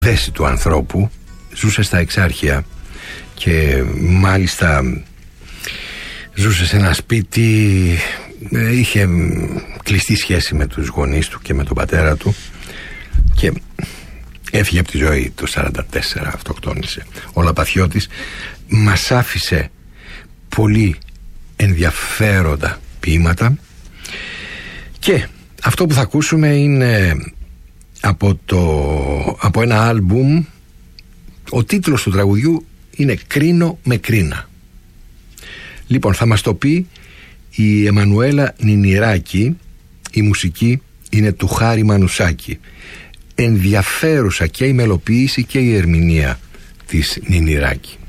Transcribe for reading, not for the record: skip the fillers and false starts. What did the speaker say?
θέση του ανθρώπου. Ζούσε στα Εξάρχεια και μάλιστα ζούσε σε ένα σπίτι, είχε κλειστή σχέση με τους γονείς του και με τον πατέρα του και έφυγε από τη ζωή το 1944, αυτοκτόνησε. Ο Λαπαθιώτης μας άφησε πολύ ενδιαφέροντα ποίηματα και αυτό που θα ακούσουμε είναι από ένα άλμπουμ. Ο τίτλος του τραγουδιού είναι «Κρίνω με κρίνα». Λοιπόν, θα μας το πει η Εμμανουέλα Νινηράκη. Η μουσική είναι του Χάρη Μανουσάκη. Ενδιαφέρουσα και η μελοποίηση και η ερμηνεία της Νινηράκη.